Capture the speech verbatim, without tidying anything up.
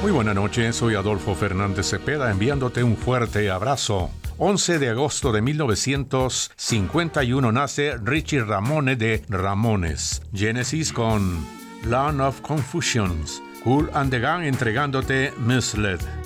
Muy buena noche, soy Adolfo Fernández Cepeda enviándote un fuerte abrazo. once de agosto de mil novecientos cincuenta y uno nace Richie Ramone de Ramones. Genesis con Land of Confusions. Kool and the Gang entregándote Misled.